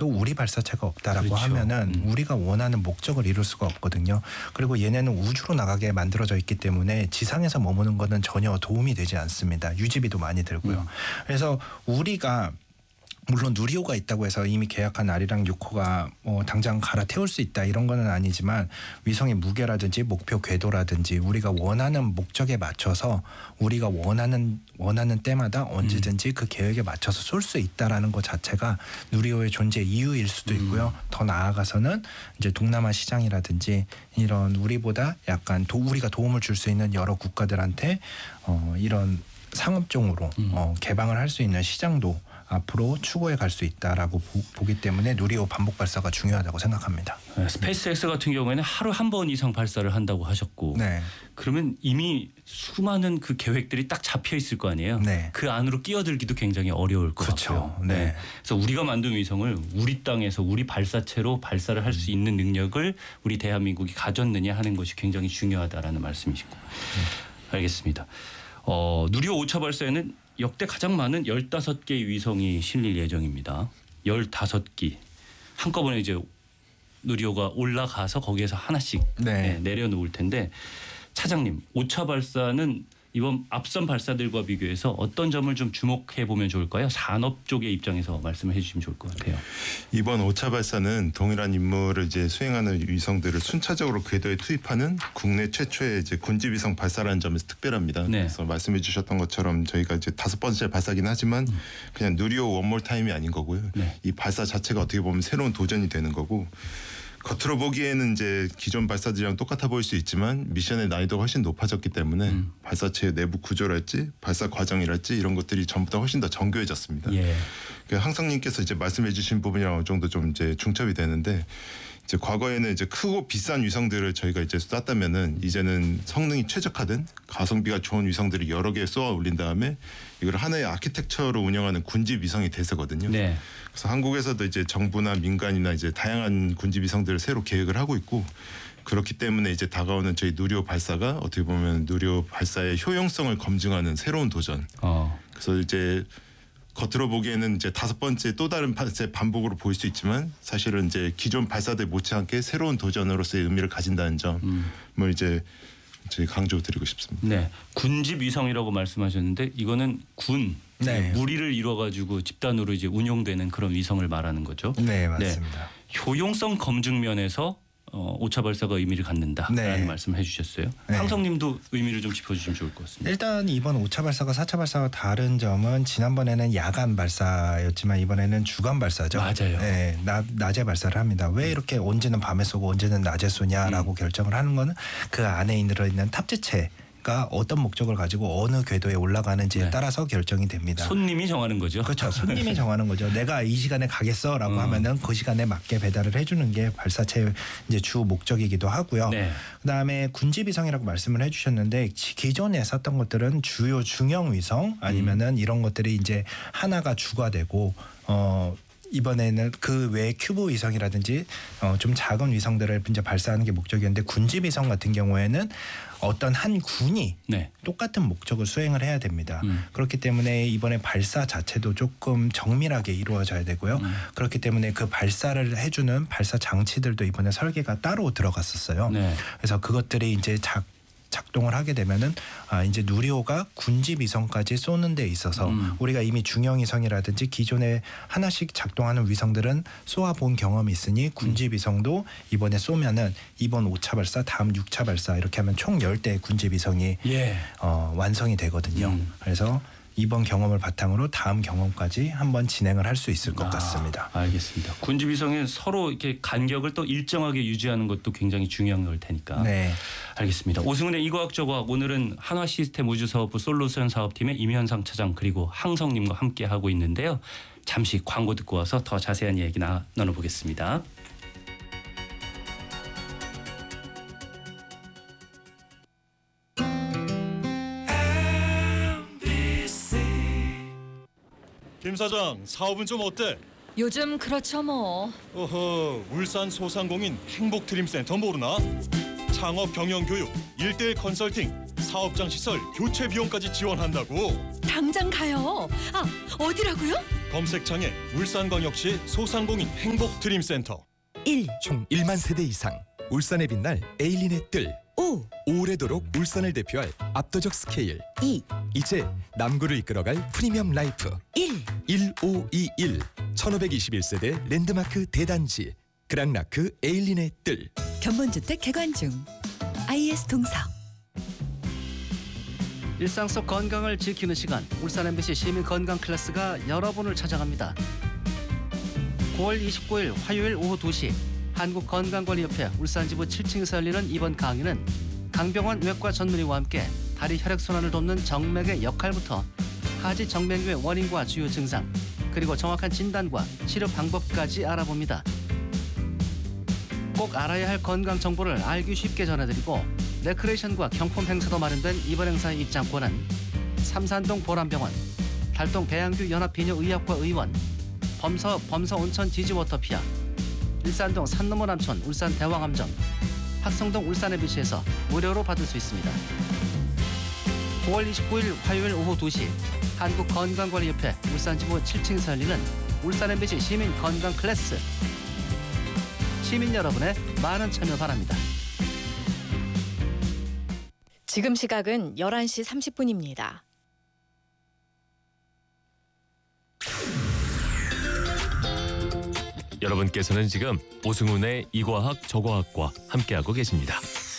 발사체도 우리 발사체가 없다라고 그렇죠. 하면은 우리가 원하는 목적을 이룰 수가 없거든요. 그리고 얘네는 우주로 나가게 만들어져 있기 때문에 지상에서 머무는 거는 전혀 도움이 되지 않습니다. 유지비도 많이 들고요. 그래서 우리가 물론 누리호가 있다고 해서 이미 계약한 아리랑 6호가 뭐 당장 갈아태울 수 있다 이런 거는 아니지만 위성의 무게라든지 목표 궤도라든지 우리가 원하는 목적에 맞춰서 우리가 원하는 때마다 언제든지 그 계획에 맞춰서 쏠 수 있다라는 것 자체가 누리호의 존재 이유일 수도 있고요. 더 나아가서는 이제 동남아 시장이라든지 이런 우리보다 약간 우리가 도움을 줄 수 있는 여러 국가들한테 이런 상업종으로 개방을 할 수 있는 시장도 앞으로 추구해 갈 수 있다라고 보기 때문에 누리호 반복 발사가 중요하다고 생각합니다. 네, 스페이스X 같은 경우에는 하루 한 번 이상 발사를 한다고 하셨고 네. 그러면 이미 수많은 그 계획들이 딱 잡혀 있을 거 아니에요. 네. 그 안으로 끼어들기도 굉장히 어려울 것 그렇죠. 같아요. 네. 그래서 우리가 만든 위성을 우리 땅에서 우리 발사체로 발사를 할 수 있는 능력을 우리 대한민국이 가졌느냐 하는 것이 굉장히 중요하다라는 말씀이시고. 알겠습니다. 누리호 5차 발사에는 역대 가장 많은 15개의 위성이 실릴 예정입니다. 15기. 한꺼번에 이제 누리호가 올라가서 거기에서 하나씩 내려놓을 텐데 차장님 5차 발사는 이번 앞선 발사들과 비교해서 어떤 점을 좀 주목해 보면 좋을까요? 산업 쪽의 입장에서 말씀을 해주시면 좋을 것 같아요. 이번 5차 발사는 동일한 임무를 이제 수행하는 위성들을 순차적으로 궤도에 투입하는 국내 최초의 이제 군집 위성 발사라는 점에서 특별합니다. 네. 그래서 말씀해주셨던 것처럼 저희가 이제 5번째 발사긴 하지만 그냥 누리호 원몰 타임이 아닌 거고요. 네. 이 발사 자체가 어떻게 보면 새로운 도전이 되는 거고. 겉으로 보기에는 이제 기존 발사들이랑 똑같아 보일 수 있지만 미션의 난이도가 훨씬 높아졌기 때문에 발사체의 내부 구조랄지 발사 과정이랄지 이런 것들이 전부 다 훨씬 더 정교해졌습니다. 예. 항성님께서 이제 말씀해주신 부분이랑 어느 정도 좀 이제 중첩이 되는데 이제 과거에는 이제 크고 비싼 위성들을 저희가 이제 쐈다면은 이제는 성능이 최적화된 가성비가 좋은 위성들을 여러 개 쏘아 올린 다음에 이걸 하나의 아키텍처로 운영하는 군집 위성이 대세거든요. 네. 그래서 한국에서도 이제 정부나 민간이나 이제 다양한 군집 위성들을 새로 계획을 하고 있고 그렇기 때문에 이제 다가오는 저희 누리호 발사가 어떻게 보면 누리호 발사의 효용성을 검증하는 새로운 도전. 그래서 이제 겉으로 보기에는 이제 5번째 또 다른 발사의 반복으로 보일 수 있지만 사실은 이제 기존 발사들 못지않게 새로운 도전으로서의 의미를 가진다는 점을 이제 강조드리고 싶습니다. 네, 군집 위성이라고 말씀하셨는데 이거는 군 무리를 이루어가지고 집단으로 이제 운용되는 그런 위성을 말하는 거죠. 네, 맞습니다. 네. 효용성 검증 면에서 5차 발사가 의미를 갖는다라는 말씀을 해주셨어요. 네. 항성님도 의미를 좀 짚어주시면 좋을 것 같습니다. 일단 이번 5차 발사가 4차 발사와 다른 점은 지난번에는 야간 발사였지만 이번에는 주간 발사죠. 맞아요. 네, 낮에 발사를 합니다. 왜 이렇게 언제는 밤에 쏘고 언제는 낮에 쏘냐라고 결정을 하는 거는 그 안에 들어있는 탑재체 가 어떤 목적을 가지고 어느 궤도에 올라가는지에 따라서 결정이 됩니다. 손님이 정하는 거죠. 그렇죠. 손님이 정하는 거죠. 내가 이 시간에 가겠어라고 하면은 그 시간에 맞게 배달을 해주는 게 발사체 이제 주 목적이기도 하고요. 네. 그다음에 군집 위성이라고 말씀을 해주셨는데 기존에 썼던 것들은 주요 중형 위성 아니면은 이런 것들이 이제 하나가 주가 되고 이번에는 그 외에 큐브 위성이라든지 좀 작은 위성들을 이제 발사하는 게 목적이었는데 군집 위성 같은 경우에는 어떤 한 군이 똑같은 목적을 수행을 해야 됩니다. 그렇기 때문에 이번에 발사 자체도 조금 정밀하게 이루어져야 되고요. 그렇기 때문에 그 발사를 해주는 발사 장치들도 이번에 설계가 따로 들어갔었어요. 네. 그래서 그것들이 이제 작동을 하게 되면은 이제 누리호가 군집 위성까지 쏘는 데 있어서 우리가 이미 중형 위성이라든지 기존에 하나씩 작동하는 위성들은 쏘아본 경험이 있으니 군집 위성도 이번에 쏘면은 이번 5차 발사 다음 6차 발사 이렇게 하면 총 10대의 군집 위성이 완성이 되거든요. 그래서 이번 경험을 바탕으로 다음 경험까지 한번 진행을 할 수 있을 것 같습니다. 알겠습니다. 군집 위성은 서로 이렇게 간격을 또 일정하게 유지하는 것도 굉장히 중요한 걸 테니까. 네. 알겠습니다. 오승훈의 이과학적 과학 오늘은 한화시스템 우주사업부 솔루션 사업팀의 임현상 차장 그리고 항성님과 함께 하고 있는데요. 잠시 광고 듣고 와서 더 자세한 얘기 나눠보겠습니다. 김 사장, 사업은 좀 어때? 요즘 그렇죠 뭐. 어허, 울산 소상공인 행복드림센터 모르나? 창업 경영 교육, 1:1 컨설팅, 사업장 시설 교체 비용까지 지원한다고. 당장 가요. 어디라고요? 검색창에 울산광역시 소상공인 행복드림센터. 1. 총 1만 세대 이상 울산에 빛날 에일린의 뜰 5. 오래도록 울산을 대표할 압도적 스케일 2. 이제 남구를 이끌어갈 프리미엄 라이프 1. 1521 1521세대 랜드마크 대단지 그랑라크 에일린의 뜰 견본주택 개관 중. IS 동석. 일상 속 건강을 지키는 시간, 울산 MBC 시민 건강 클래스가 여러분을 찾아갑니다. 9월 29일 화요일 오후 2시 한국건강관리협회 울산지부 7층에서 열리는 이번 강의는 강병원 외과 전문의와 함께 다리 혈액순환을 돕는 정맥의 역할부터 하지 정맥류의 원인과 주요 증상, 그리고 정확한 진단과 치료 방법까지 알아봅니다. 꼭 알아야 할 건강 정보를 알기 쉽게 전해드리고 레크레이션과 경품 행사도 마련된 이번 행사의 입장권은 삼산동 보람병원, 달동 배양규 연합비뇨의학과 의원, 범서 온천 지지워터피아, 일산동 산너머 남촌 울산 대왕암점, 학성동 울산 MBC에서 무료로 받을 수 있습니다. 9월 29일 화요일 오후 2시 한국건강관리협회 울산지부 7층에서 열리는 울산 MBC 시민 건강 클래스. 시민 여러분의 많은 참여 바랍니다. 지금 시각은 11시 30분입니다. 여러분께서는 지금 오승훈의 이과학 저과학과 함께하고 계십니다.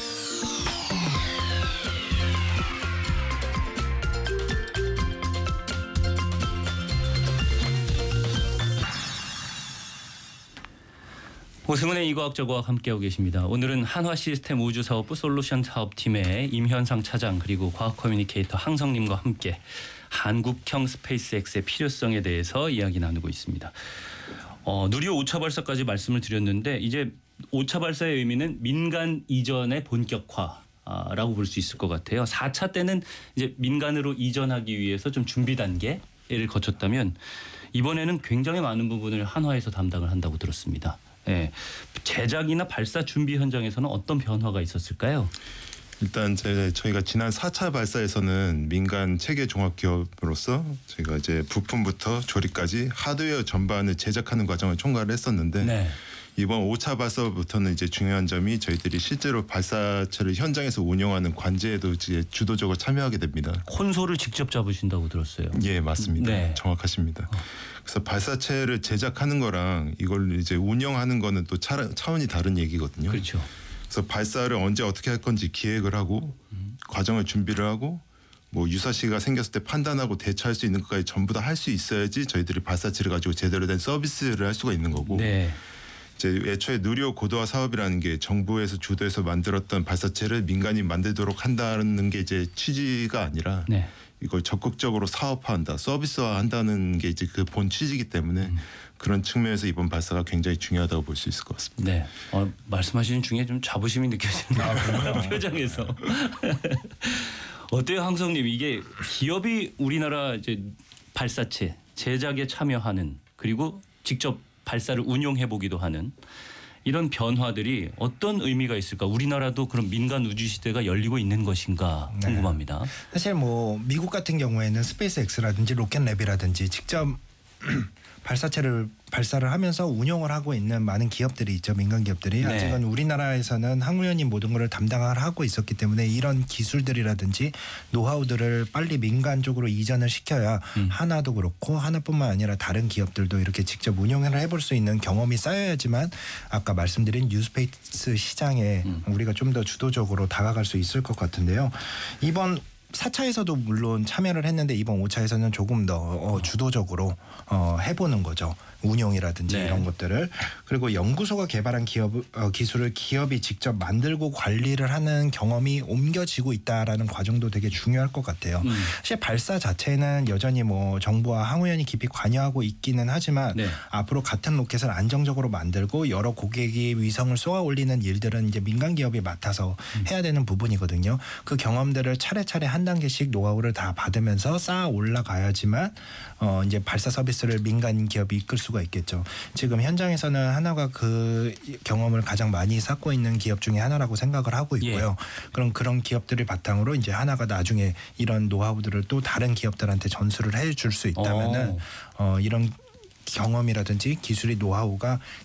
오승훈의 이과학 저과학 함께하고 계십니다. 오늘은 한화시스템 우주사업부 솔루션 사업팀의 임현상 차장 그리고 과학 커뮤니케이터 항성님과 함께 한국형 스페이스X의 필요성에 대해서 이야기 나누고 있습니다. 누리호 5차 발사까지 말씀을 드렸는데 이제 5차 발사의 의미는 민간 이전의 본격화라고 볼 수 있을 것 같아요. 4차 때는 이제 민간으로 이전하기 위해서 좀 준비 단계를 거쳤다면 이번에는 굉장히 많은 부분을 한화에서 담당을 한다고 들었습니다. 예. 제작이나 발사 준비 현장에서는 어떤 변화가 있었을까요? 일단 저희가 지난 4차 발사에서는 민간 체계 종합 기업으로서 저희가 이제 부품부터 조립까지 하드웨어 전반을 제작하는 과정을 총괄을 했었는데 네. 이번 5차 발사부터는 이제 중요한 점이 저희들이 실제로 발사체를 현장에서 운영하는 관제에도 이제 주도적으로 참여하게 됩니다. 콘솔을 직접 잡으신다고 들었어요. 예, 맞습니다. 네. 정확하십니다. 그래서 발사체를 제작하는 거랑 이걸 이제 운영하는 거는 또 차원이 다른 얘기거든요. 그렇죠. 그래서 발사를 언제 어떻게 할 건지 기획을 하고 과정을 준비를 하고 뭐 유사시가 생겼을 때 판단하고 대처할 수 있는 것까지 전부 다 할 수 있어야지 저희들이 발사체를 가지고 제대로 된 서비스를 할 수가 있는 거고. 네. 이제 애초에 누리호 고도화 사업이라는 게 정부에서 주도해서 만들었던 발사체를 민간이 만들도록 한다는 게 이제 취지가 아니라 네. 이걸 적극적으로 사업화한다, 서비스화한다는 게 이제 그 본 취지이기 때문에 그런 측면에서 이번 발사가 굉장히 중요하다고 볼 수 있을 것 같습니다. 네. 말씀하시는 중에 좀 자부심이 느껴지는 표정에서. 어때요, 항성님? 이게 기업이 우리나라 이제 발사체 제작에 참여하는 그리고 직접 발사를 운용해 보기도 하는 이런 변화들이 어떤 의미가 있을까? 우리나라도 그런 민간 우주 시대가 열리고 있는 것인가 궁금합니다. 네. 사실 뭐 미국 같은 경우에는 스페이스X라든지 로켓랩이라든지 직접 발사를 하면서 운영을 하고 있는 많은 기업들이 있죠. 민간 기업들이. 네. 아직은 우리나라에서는 항우연이 모든 걸 담당을 하고 있었기 때문에 이런 기술들이라든지 노하우들을 빨리 민간 쪽으로 이전을 시켜야 하나도 그렇고 하나뿐만 아니라 다른 기업들도 이렇게 직접 운영을 해볼 수 있는 경험이 쌓여야지만 아까 말씀드린 뉴스페이스 시장에 우리가 좀 더 주도적으로 다가갈 수 있을 것 같은데요. 이번 4차에서도 물론 참여를 했는데 이번 5차에서는 조금 더 주도적으로 해보는 거죠. 운용이라든지 네. 이런 것들을. 그리고 연구소가 개발한 기술을 기업이 직접 만들고 관리를 하는 경험이 옮겨지고 있다라는 과정도 되게 중요할 것 같아요. 사실 발사 자체는 여전히 뭐 정부와 항우연이 깊이 관여하고 있기는 하지만 네. 앞으로 같은 로켓을 안정적으로 만들고 여러 고객이 위성을 쏘아 올리는 일들은 이제 민간 기업이 맡아서 해야 되는 부분이거든요. 그 경험들을 차례차례 한 단계씩 노하우를 다 받으면서 쌓아 올라가야지만 이제 발사 서비스를 민간 기업이 이끌 수 수가 있겠죠. 지금 현장에서는 하나가 그 경험을 가장 많이 쌓고 있는 기업 중에 하나라고 생각을 하고 있고요. 그럼 그런 기업들을 바탕으로 이제 하나가 나중에 이런 노하우들을 또 다른 기업들한테 전수를 해줄 수 있다면은 이런 경험이라든지 기술이 노하우가